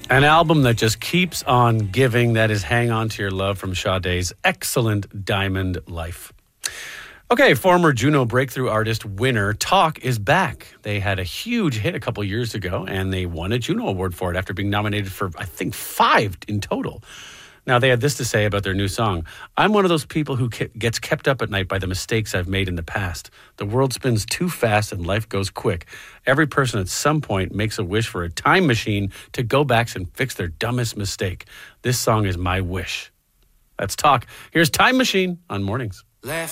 An album that just keeps on giving. That is Hang On to Your Love from Sade's excellent Diamond Life. Okay, former Juno Breakthrough Artist winner Talk is back. They had a huge hit a couple years ago, and they won a Juno Award for it after being nominated for, I think, 5 in total. Now, they had this to say about their new song. I'm one of those people who gets kept up at night by the mistakes I've made in the past. The world spins too fast and life goes quick. Every person at some point makes a wish for a time machine to go back and fix their dumbest mistake. This song is my wish. That's Talk. Here's Time Machine on Mornings. Left